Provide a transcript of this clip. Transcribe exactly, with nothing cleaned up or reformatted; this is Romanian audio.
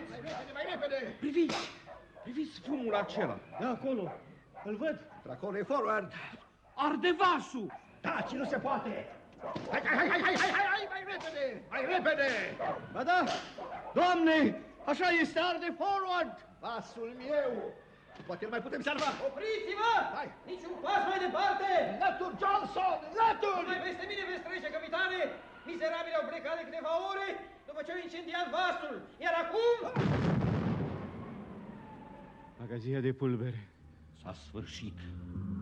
Mai repede, mai repede! Priviți! Priviți fumul acela. De acolo. Îl văd. Acolo e forward. Arde vasul! Da, ce nu se poate! Hai, hai, hai, hai, hai, hai, hai, mai repede! Mai repede! Ba da! Doamne! Așa este, arde forward! Vasul meu! Poate îl mai putem salva! Opriți-vă! Hai! Niciun pas mai departe! Înlături, Johnson! Înlături! Mai peste mine veți trece, capitane! Mizerabili au plecat de câteva ore după ce au incendiat vasul, iar acum... Magazia de pulbere. S-a sfârșit.